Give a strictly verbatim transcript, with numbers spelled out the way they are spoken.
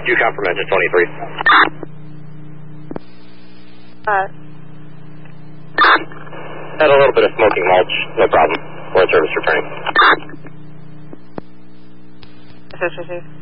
you come from engine twenty-three? Uh. Had a little bit of smoking mulch, no problem. We're at service returning. Service received.